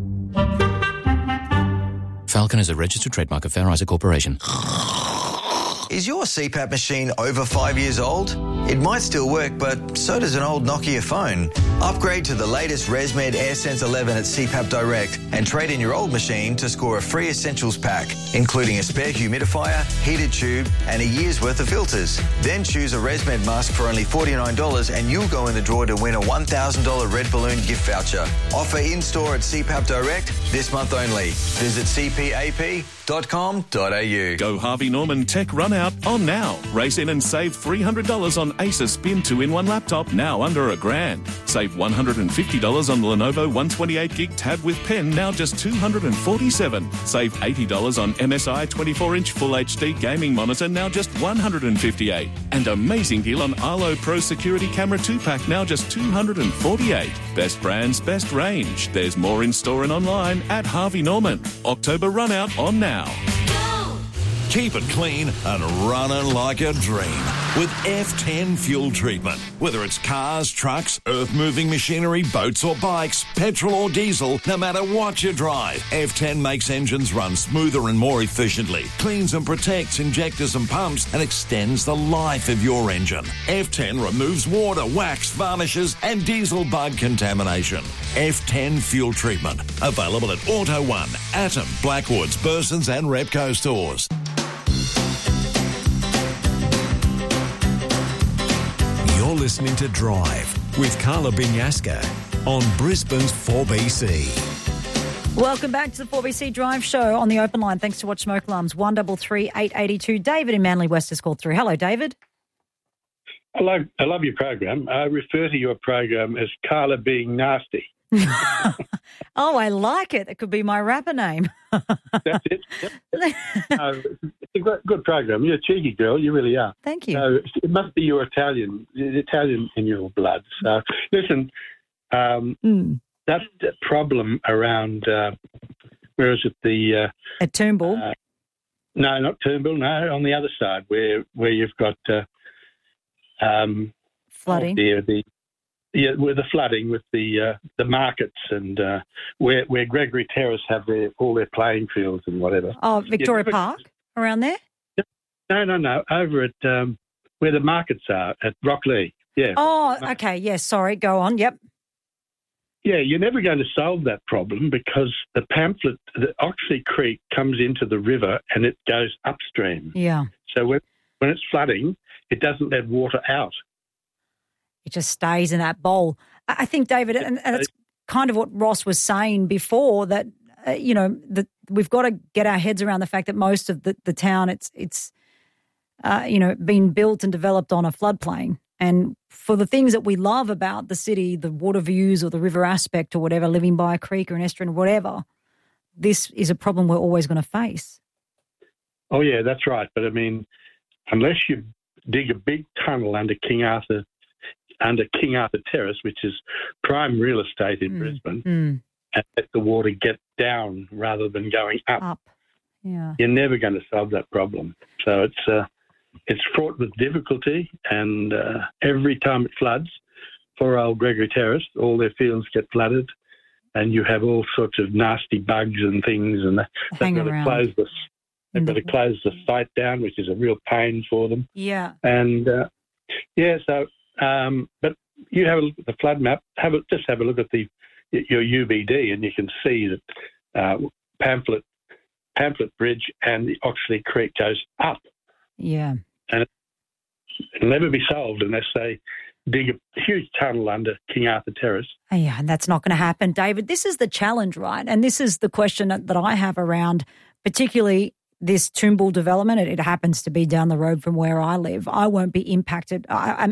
Falcon is a registered trademark of Fair Isaac Corporation. Is your CPAP machine over 5 years old? It might still work, but so does an old Nokia phone. Upgrade to the latest ResMed AirSense 11 at CPAP Direct and trade in your old machine to score a free essentials pack, including a spare humidifier, heated tube, and a year's worth of filters. Then choose a ResMed mask for only $49 and you'll go in the draw to win a $1,000 Red Balloon gift voucher. Offer in-store at CPAP Direct this month only. Visit cpap.com.au. Go Harvey Norman Tech Run Out on now. Race in and save $300 on Asus Spin 2-in-1 laptop, now under $1,000. Save $150 on the Lenovo 128GB tab with pen, now just $247. Save $80 on MSI 24-inch Full HD gaming monitor, now just $158. And amazing deal on Arlo Pro Security Camera 2-pack, now just $248. Best brands, best range. There's more in store and online at Harvey Norman. October Run Out on now. Keep it clean and running like a dream with F10 fuel treatment. Whether it's cars, trucks, earth-moving machinery, boats or bikes, petrol or diesel, no matter what you drive, F10 makes engines run smoother and more efficiently, cleans and protects injectors and pumps, and extends the life of your engine. F10 removes water, wax, varnishes, and diesel bug contamination. F10 fuel treatment. Available at Auto One, Atom, Blackwoods, Burson's and Repco stores. You're listening to Drive with Carla Binyaska on Brisbane's 4BC. Welcome back to the 4BC Drive Show on the open line. Thanks to Watch Smoke Alarms. 133 882. David in Manly West has called through. Hello, David. I love your program. I refer to your program as Carla Being Nasty. Oh, I like it. It could be my rapper name. That's it. Yep. It's a good program. You're a cheeky girl. You really are. Thank you. So it must be your Italian in your blood. So listen, that problem around where is it? At Toombul? No, not Toombul. No, on the other side where you've got flooding. With the flooding, with the markets, and where Gregory Terrace have all their playing fields and whatever. Oh, Victoria Park, around there? No. Over at where the markets are at Rocklea. Yeah. Oh, okay. Yes. Sorry. Go on. Yep. Yeah, you're never going to solve that problem because the Oxley Creek comes into the river and it goes upstream. Yeah. So when it's flooding, it doesn't let water out. It just stays in that bowl. I think, David, and that's kind of what Ross was saying before, that, that we've got to get our heads around the fact that most of the town, it's been built and developed on a floodplain. And for the things that we love about the city, the water views or the river aspect or whatever, living by a creek or an estuary or whatever, this is a problem we're always going to face. Oh, yeah, that's right. But, I mean, unless you dig a big tunnel under King Arthur Terrace, which is prime real estate in Brisbane, and let the water get down rather than going up. Yeah. You're never going to solve that problem. So it's fraught with difficulty, and every time it floods, poor old Gregory Terrace, all their fields get flooded, and you have all sorts of nasty bugs and things, and they've got to close this. They've got to close the site down, which is a real pain for them. Yeah. And but you have a look at the flood map. Just have a look at your UBD, and you can see that Pamphlet Bridge and the Oxley Creek goes up. Yeah. And it'll never be solved unless they dig a huge tunnel under King Arthur Terrace. Yeah, and that's not going to happen, David. This is the challenge, right? And this is the question that I have around, particularly this Toombul development, it happens to be down the road from where I live. I won't be impacted.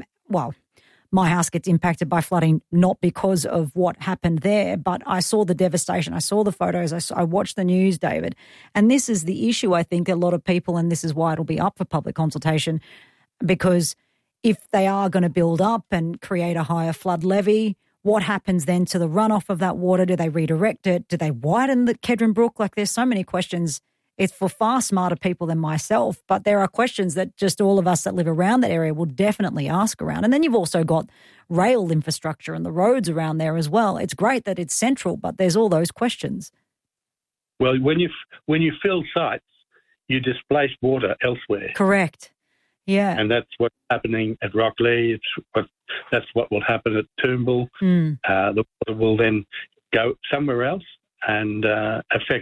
My house gets impacted by flooding, not because of what happened there, but I saw the devastation. I saw the photos. I watched the news, David. And this is the issue, I think, a lot of people, and this is why it'll be up for public consultation, because if they are going to build up and create a higher flood levy, what happens then to the runoff of that water? Do they redirect it? Do they widen the Kedron Brook? Like, there's so many questions. It's for far smarter people than myself, but there are questions that just all of us that live around that area will definitely ask around. And then you've also got rail infrastructure and the roads around there as well. It's great that it's central, but there's all those questions. Well, when you fill sites, you displace water elsewhere. Correct. Yeah. And that's what's happening at Rocklea. That's what will happen at Toombul. The water will then go somewhere else and affect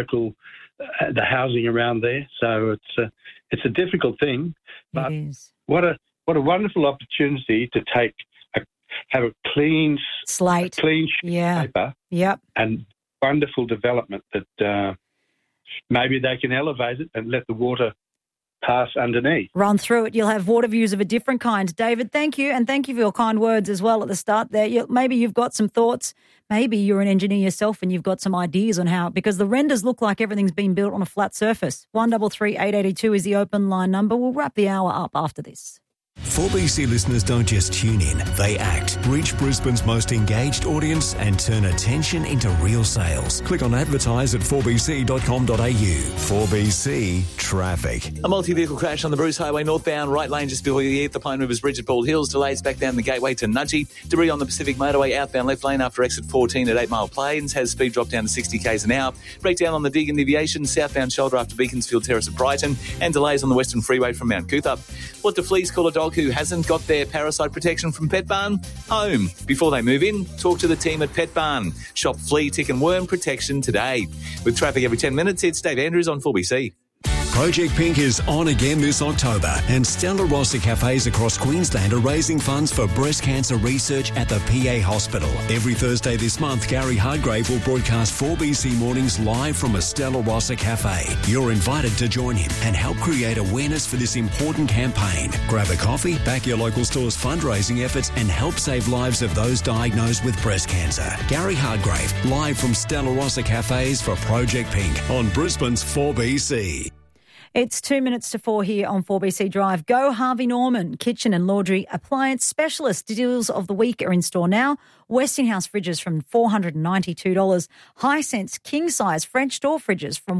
the housing around there. So it's a difficult thing, but what a wonderful opportunity to have a clean slate, clean sheet of paper, and wonderful development that maybe they can elevate it and let the water pass underneath. Run through it. You'll have water views of a different kind. David, thank you. And thank you for your kind words as well at the start there. Maybe you've got some thoughts. Maybe you're an engineer yourself and you've got some ideas on how, because the renders look like everything's been built on a flat surface. 133 882 is the open line number. We'll wrap the hour up after this. 4BC listeners don't just tune in, they act. Reach Brisbane's most engaged audience and turn attention into real sales. Click on advertise at 4bc.com.au. 4BC Traffic. A multi-vehicle crash on the Bruce Highway northbound, right lane just before you hit the Pine Rivers Bridge at Bald Hills. Delays back down the gateway to Nudgee. Debris on the Pacific Motorway outbound left lane after exit 14 at 8 Mile Plains. Has speed drop down to 60 k's an hour. Breakdown on the Deagon Aviation southbound shoulder after Beaconsfield Terrace at Brighton. And delays on the Western Freeway from Mount Cootha. What do fleas call a dog who hasn't got their parasite protection from Pet Barn? Home. Before they move in, talk to the team at Pet Barn. Shop flea, tick and worm protection today. With traffic every 10 minutes, it's Dave Andrews on 4BC. Project Pink is on again this October, and Stella Rossa cafes across Queensland are raising funds for breast cancer research at the PA Hospital. Every Thursday this month, Gary Hardgrave will broadcast 4BC Mornings live from a Stella Rossa cafe. You're invited to join him and help create awareness for this important campaign. Grab a coffee, back your local store's fundraising efforts, and help save lives of those diagnosed with breast cancer. Gary Hardgrave, live from Stella Rossa cafes for Project Pink on Brisbane's 4BC. It's 2 minutes to 4 here on 4BC Drive. Go Harvey Norman, kitchen and laundry appliance specialist. Deals of the week are in store now. Westinghouse fridges from $492. Hisense king-size French door fridges from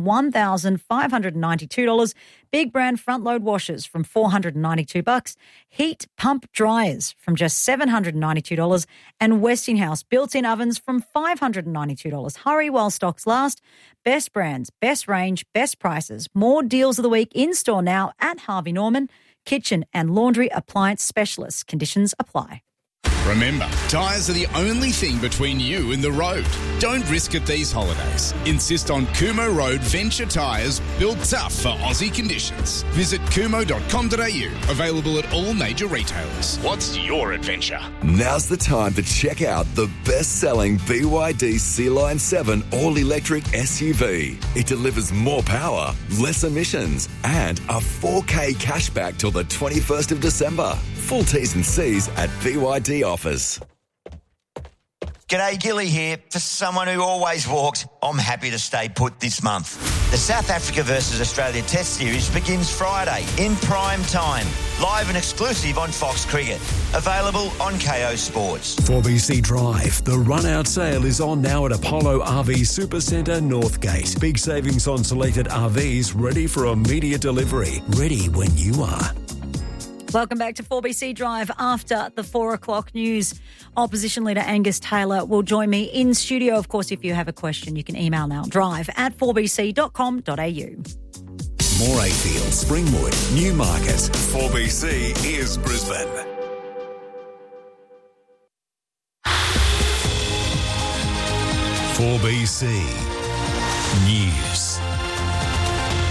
$1,592. Big brand front-load washers from $492. Heat pump dryers from just $792. And Westinghouse built-in ovens from $592. Hurry while stocks last. Best brands, best range, best prices. More deals of the week in store now at Harvey Norman, kitchen and laundry appliance specialists. Conditions apply. Remember, tyres are the only thing between you and the road. Don't risk it these holidays. Insist on Kumo Road Venture tyres, built tough for Aussie conditions. Visit kumo.com.au, available at all major retailers. What's your adventure? Now's the time to check out the best-selling BYD Sea-Line 7 all-electric SUV. It delivers more power, less emissions, and a 4K cashback till the 21st of December. Full T's and C's at BYD Offers. G'day, Gilly here. For someone who always walks, I'm happy to stay put this month. The South Africa versus Australia Test Series begins Friday in prime time. Live and exclusive on Fox Cricket. Available on KO Sports. 4BC Drive. The run-out sale is on now at Apollo RV Supercentre Northgate. Big savings on selected RVs ready for immediate delivery. Ready when you are. Welcome back to 4BC Drive. After the 4 o'clock news, Opposition Leader Angus Taylor will join me in studio. Of course, if you have a question, you can email now, drive@4bc.com.au. Morayfield, Springwood, Newmarket. 4BC is Brisbane. .4BC News.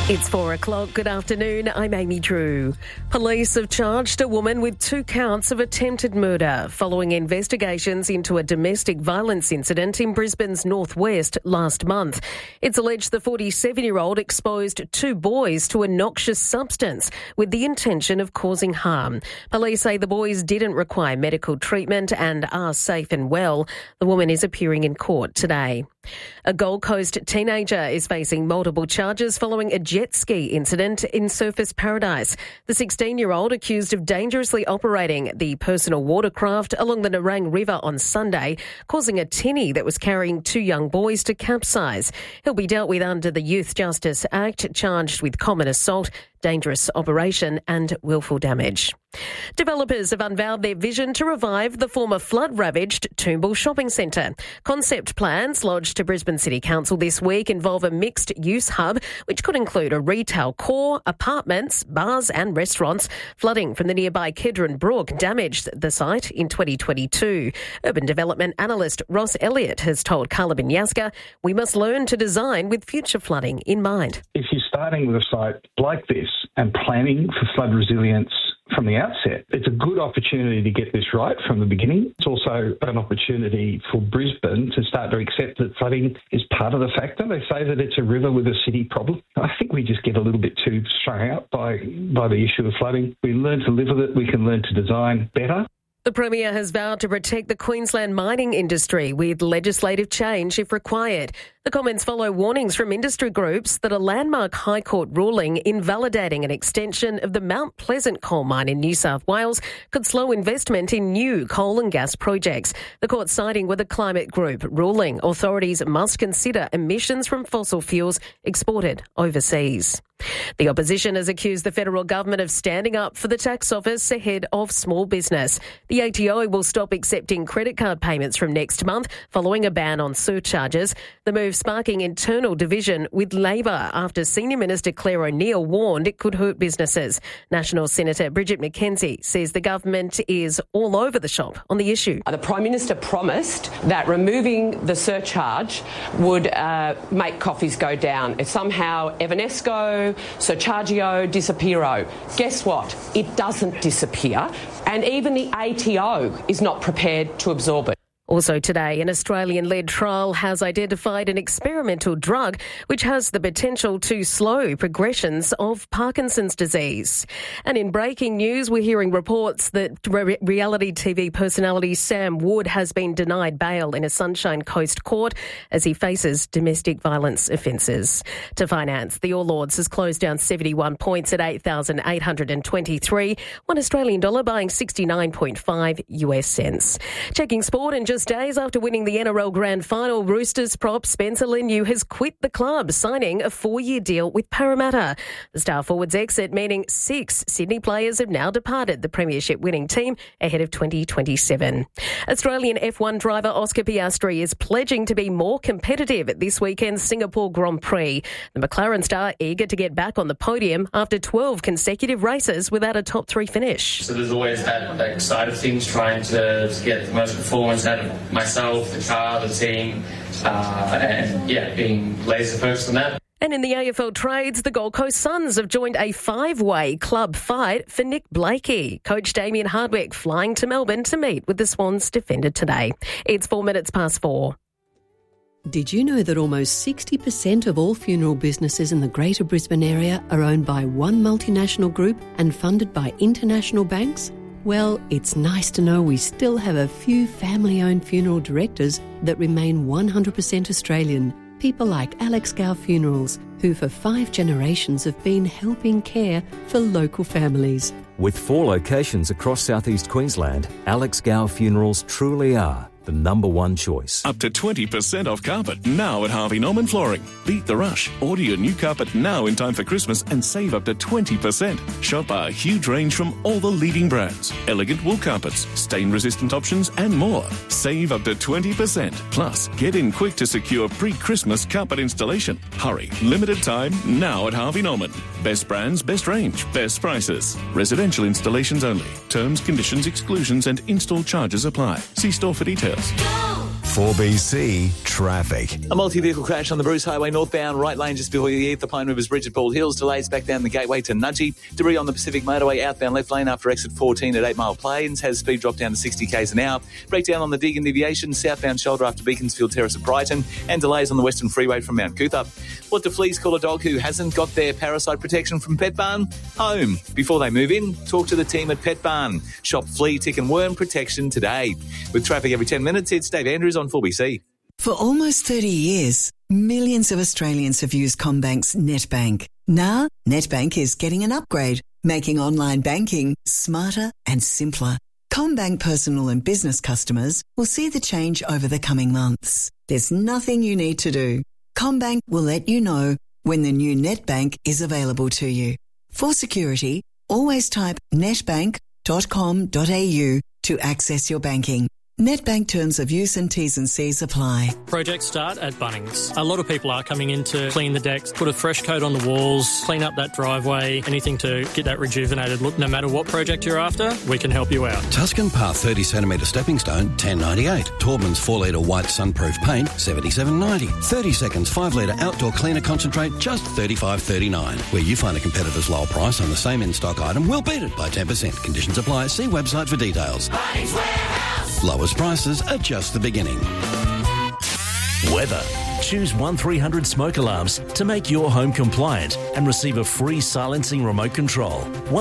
It's 4 o'clock. Good afternoon. I'm Amy Drew. Police have charged a woman with 2 counts of attempted murder following investigations into a domestic violence incident in Brisbane's northwest last month. It's alleged the 47-year-old exposed 2 boys to a noxious substance with the intention of causing harm. Police say the boys didn't require medical treatment and are safe and well. The woman is appearing in court today. A Gold Coast teenager is facing multiple charges following a jet ski incident in Surfers Paradise. The 16-year-old accused of dangerously operating the personal watercraft along the Nerang River on Sunday, causing a tinny that was carrying 2 young boys to capsize. He'll be dealt with under the Youth Justice Act, charged with common assault, dangerous operation and willful damage. Developers have unveiled their vision to revive the former flood-ravaged Toombul Shopping Centre. Concept plans lodged to Brisbane City Council this week involve a mixed-use hub, which could include a retail core, apartments, bars and restaurants. Flooding from the nearby Kedron Brook damaged the site in 2022. Urban development analyst Ross Elliott has told Carla Binyaska, "We must learn to design with future flooding in mind." If you're starting with a site like this and planning for flood resilience from the outset, it's a good opportunity to get this right from the beginning. It's also an opportunity for Brisbane to start to accept that flooding is part of the factor. They say that it's a river with a city problem. I think we just get a little bit too strung out by the issue of flooding. We learn to live with it. We can learn to design better. The Premier has vowed to protect the Queensland mining industry with legislative change if required. The comments follow warnings from industry groups that a landmark High Court ruling invalidating an extension of the Mount Pleasant coal mine in New South Wales could slow investment in new coal and gas projects. The court siding with a climate group ruling authorities must consider emissions from fossil fuels exported overseas. The opposition has accused the federal government of standing up for the tax office ahead of small business. The ATO will stop accepting credit card payments from next month following a ban on surcharges. The move sparking internal division with Labor after Senior Minister Claire O'Neill warned it could hurt businesses. National Senator Bridget McKenzie says the government is all over the shop on the issue. The Prime Minister promised that removing the surcharge would make coffees go down. It's somehow Evanesco, Surchargio, Disappearo. Guess what? It doesn't disappear, and even the ATO is not prepared to absorb it. Also today, an Australian-led trial has identified an experimental drug which has the potential to slow progressions of Parkinson's disease. And in breaking news, we're hearing reports that reality TV personality Sam Wood has been denied bail in a Sunshine Coast court as he faces domestic violence offences. To finance, the All Ords has closed down 71 points at 8,823, $1 Australian dollar buying 69.5 US cents. Checking sport and just days after winning the NRL Grand Final, Roosters prop Spencer Leniu has quit the club, signing a 4-year deal with Parramatta. The star forward's exit meaning 6 Sydney players have now departed the premiership winning team ahead of 2027. Australian F1 driver Oscar Piastri is pledging to be more competitive at this weekend's Singapore Grand Prix. The McLaren star eager to get back on the podium after 12 consecutive races without a top 3 finish. So there's always that side of things, trying to get the most performance out of myself, the car, the team, and being laser focused on that. And in the AFL trades, the Gold Coast Suns have joined a 5-way club fight for Nick Blakey. Coach Damien Hardwick flying to Melbourne to meet with the Swans defender today. It's 4 minutes past 4. Did you know that almost 60% of all funeral businesses in the Greater Brisbane area are owned by one multinational group and funded by international banks? Well, it's nice to know we still have a few family-owned funeral directors that remain 100% Australian. People like Alex Gow Funerals, who for 5 generations have been helping care for local families. With 4 locations across southeast Queensland, Alex Gow Funerals truly are the number one choice. Up to 20% off carpet now at Harvey Norman Flooring. Beat the rush. Order your new carpet now in time for Christmas and save up to 20%. Shop our huge range from all the leading brands. Elegant wool carpets, stain-resistant options and more. Save up to 20%. Plus, get in quick to secure pre-Christmas carpet installation. Hurry. Limited time now at Harvey Norman. Best brands, best range, best prices. Residential installations only. Terms, conditions, exclusions and install charges apply. See store for details. 4BC Traffic. A multi-vehicle crash on the Bruce Highway northbound, right lane just before you hit the Pine Rivers Bridge at Bald Hills. Delays back down the gateway to Nudgee. Debris on the Pacific Motorway outbound left lane after exit 14 at 8 Mile Plains. Has speed drop down to 60 k's an hour. Breakdown on the Deagon Deviation, southbound shoulder after Beaconsfield Terrace at Brighton. And delays on the Western Freeway from Mount Cootha. What do fleas call a dog who hasn't got their parasite protection from Pet Barn? Home. Before they move in, talk to the team at Pet Barn. Shop flea, tick and worm protection today. With traffic every 10 minutes, it's Dave Andrews on 4BC. For almost 30 years, millions of Australians have used CommBank's NetBank. Now, NetBank is getting an upgrade, making online banking smarter and simpler. CommBank personal and business customers will see the change over the coming months. There's nothing you need to do. CommBank will let you know when the new NetBank is available to you. For security, always type netbank.com.au to access your banking. NetBank terms of use and T's and C's apply. Projects start at Bunnings. A lot of people are coming in to clean the decks, put a fresh coat on the walls, clean up that driveway, anything to get that rejuvenated look. No matter what project you're after, we can help you out. Tuscan Path 30cm stepping stone, $10.98. Taubman's 4-litre white sunproof paint, $77.90. 30 seconds 5-litre outdoor cleaner concentrate, just $35.39. Where you find a competitor's lower price on the same in-stock item, we'll beat it by 10%. Conditions apply. See website for details. Bunnings Warehouse. Lowest prices are just the beginning. Weather. Choose 1300 smoke alarms to make your home compliant and receive a free silencing remote control.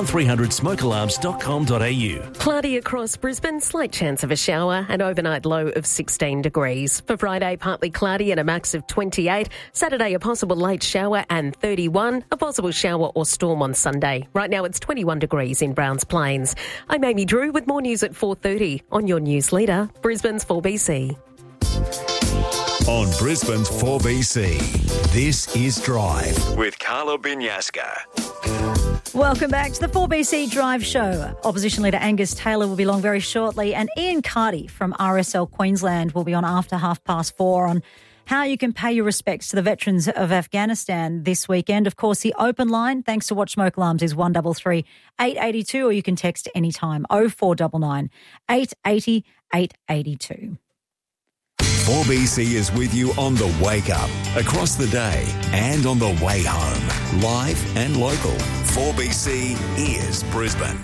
1300smokealarms.com.au. Cloudy across Brisbane, slight chance of a shower, an overnight low of 16 degrees. For Friday, partly cloudy and a max of 28. Saturday, a possible late shower and 31. A possible shower or storm on Sunday. Right now, it's 21 degrees in Browns Plains. I'm Amy Drew with more news at 4:30 on your news leader, Brisbane's 4BC. On Brisbane's 4BC, this is Drive with Carla Binyasca. Welcome back to the 4BC Drive Show. Opposition Leader Angus Taylor will be along very shortly, and Ian Carty from RSL Queensland will be on after 4:30 on how you can pay your respects to the veterans of Afghanistan this weekend. Of course, the open line, thanks to Watch Smoke Alarms, is 133 882, or you can text anytime 0499 880 882. 4BC is with you on the wake up, across the day and on the way home. Live and local. 4BC is Brisbane.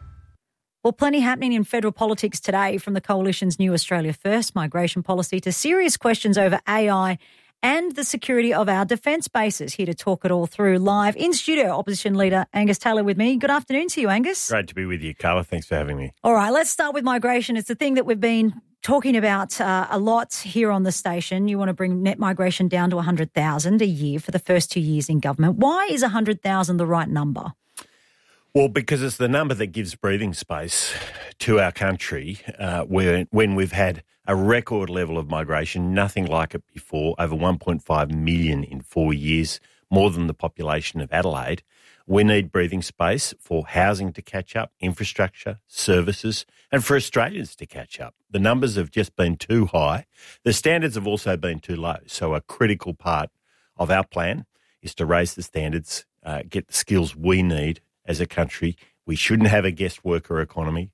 Well, plenty happening in federal politics today, from the Coalition's new Australia First migration policy to serious questions over AI and the security of our defence bases. Here to talk it all through live in studio, Opposition Leader Angus Taylor with me. Good afternoon to you, Angus. Great to be with you, Carla. Thanks for having me. All right, let's start with migration. It's the thing that we've been talking about a lot here on the station. You want to bring net migration down to 100,000 a year for the first 2 years in government. Why is 100,000 the right number? Well, because it's the number that gives breathing space to our country when we've had a record level of migration, nothing like it before, over 1.5 million in 4 years, more than the population of Adelaide. We need breathing space for housing to catch up, infrastructure, services, and for Australians to catch up. The numbers have just been too high. The standards have also been too low. So a critical part of our plan is to raise the standards, get the skills we need as a country. We shouldn't have a guest worker economy,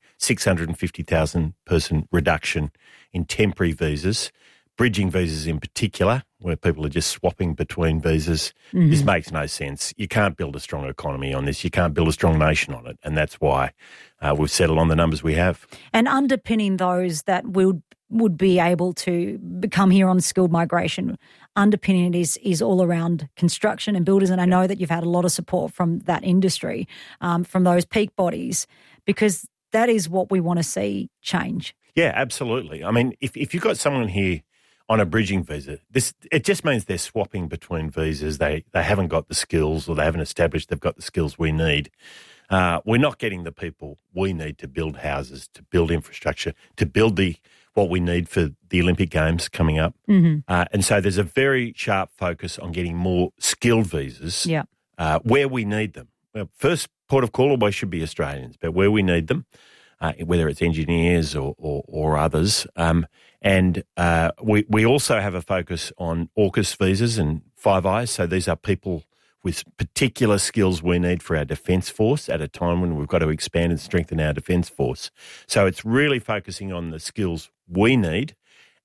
650,000 person reduction in temporary visas, bridging visas in particular, where people are just swapping between visas. Mm-hmm. This makes no sense. You can't build a strong economy on this. You can't build a strong nation on it. And that's why we've settled on the numbers we have. And underpinning those that would be able to come here on skilled migration, underpinning it is all around construction and builders. And I know that you've had a lot of support from that industry, from those peak bodies, because that is what we want to see change. Yeah, absolutely. I mean, if you've got someone here on a bridging visa, it just means they're swapping between visas. They haven't got the skills, or they haven't established they've got the skills we need. We're not getting the people we need to build houses, to build infrastructure, to build what we need for the Olympic Games coming up. Mm-hmm. And so there's a very sharp focus on getting more skilled visas where we need them. Well, first port of call always should be Australians, but where we need them, whether it's engineers or others. And we also have a focus on AUKUS visas and Five Eyes. So these are people with particular skills we need for our Defence Force at a time when we've got to expand and strengthen our Defence Force. So it's really focusing on the skills we need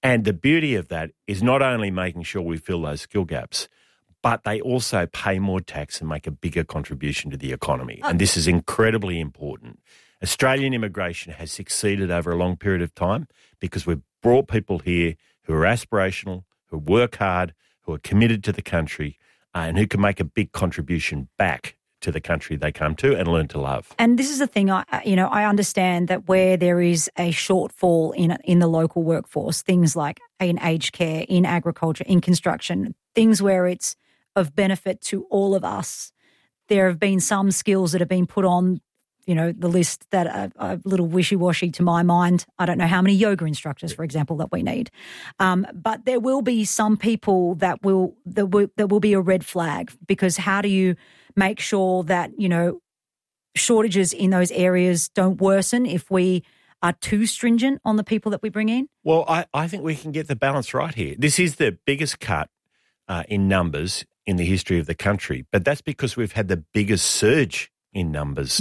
And the beauty of that is not only making sure we fill those skill gaps, but they also pay more tax and make a bigger contribution to the economy. And this is incredibly important. Australian immigration has succeeded over a long period of time because we've brought people here who are aspirational, who work hard, who are committed to the country, and who can make a big contribution back to the country they come to and learn to love. And this is the thing, I understand that where there is a shortfall in the local workforce, things like in aged care, in agriculture, in construction, things where it's of benefit to all of us, there have been some skills that have been put on, the list that are a little wishy-washy to my mind. I don't know how many yoga instructors, for example, that we need. But there will be some people that will be a red flag, because how do you make sure that, shortages in those areas don't worsen if we are too stringent on the people that we bring in? Well, I think we can get the balance right here. This is the biggest cut in numbers in the history of the country, but that's because we've had the biggest surge in numbers